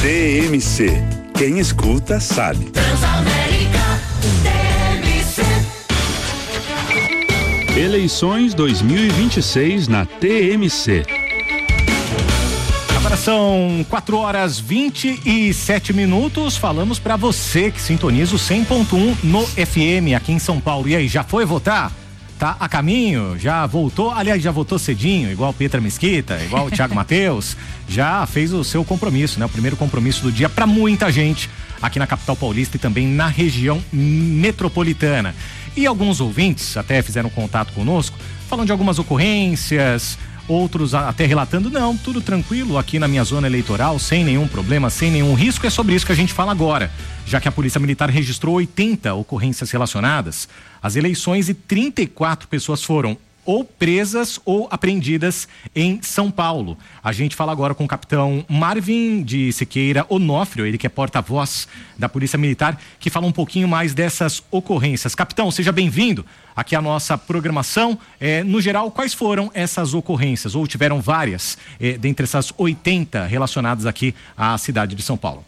TMC. Quem escuta sabe. Transamérica TMC. Eleições 2026 na TMC. Agora são 4h27. Falamos para você que sintoniza o 100.1 no FM aqui em São Paulo. E aí, já foi votar? Tá a caminho? Já voltou? Aliás, já votou cedinho, igual Petra Mesquita, igual o Thiago Mateus? Já fez o seu compromisso, né? O primeiro compromisso do dia para muita gente aqui na capital paulista e também na região metropolitana. E alguns ouvintes até fizeram contato conosco, falando de algumas ocorrências, outros até relatando, não, tudo tranquilo aqui na minha zona eleitoral, sem nenhum problema, sem nenhum risco. É sobre isso que a gente fala agora, já que a Polícia Militar registrou 80 ocorrências relacionadas às eleições e 34 pessoas foram ou presas ou apreendidas em São Paulo. A gente fala agora com o capitão Marvin de Siqueira Onofrio, ele que é porta-voz da Polícia Militar, que fala um pouquinho mais dessas ocorrências. Capitão, seja bem-vindo aqui à nossa programação. No geral, quais foram essas ocorrências? Ou tiveram várias, dentre essas 80 relacionadas aqui à cidade de São Paulo?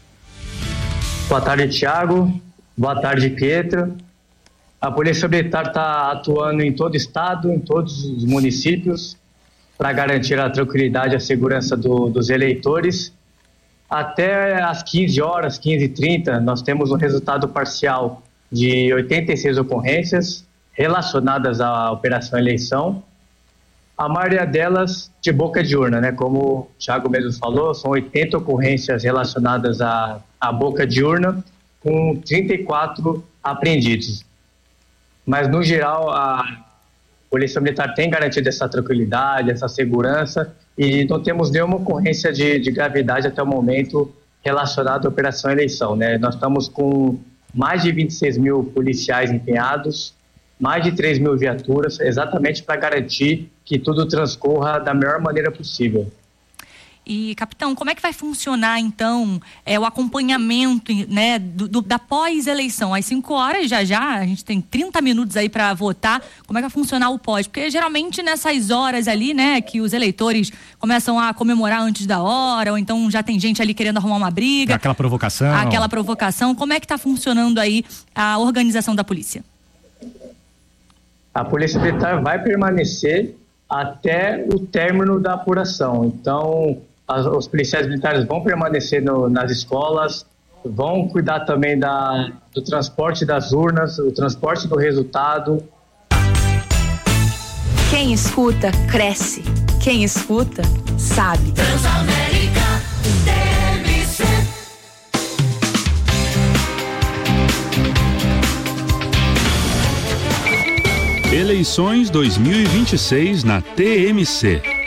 Boa tarde, Thiago. Boa tarde, Pietro. A Polícia Militar está atuando em todo o estado, em todos os municípios, para garantir a tranquilidade e a segurança dos eleitores. Até às 15 horas, 15h30, nós temos um resultado parcial de 86 ocorrências relacionadas à Operação Eleição. A maioria delas de boca de urna, né? Como o Thiago mesmo falou, são 80 ocorrências relacionadas à boca de urna, com 34 apreendidos. Mas, no geral, a Polícia Militar tem garantido essa tranquilidade, essa segurança, e não temos nenhuma ocorrência de gravidade até o momento relacionada à Operação Eleição, né? Nós estamos com mais de 26 mil policiais empenhados, mais de 3 mil viaturas, exatamente para garantir que tudo transcorra da melhor maneira possível. E, capitão, como é que vai funcionar, então, o acompanhamento, né, da pós-eleição? Às 5 horas, já, a gente tem 30 minutos aí para votar. Como é que vai funcionar o pós? Porque, geralmente, nessas horas ali, né, que os eleitores começam a comemorar antes da hora, ou então já tem gente ali querendo arrumar uma briga. Aquela provocação. Como é que está funcionando aí a organização da polícia? A Polícia Militar vai permanecer até o término da apuração. Então, os policiais militares vão permanecer nas escolas, vão cuidar também do transporte das urnas, o transporte do resultado. Quem escuta, cresce. Quem escuta, sabe. Transamérica TMC. Eleições 2026 na TMC.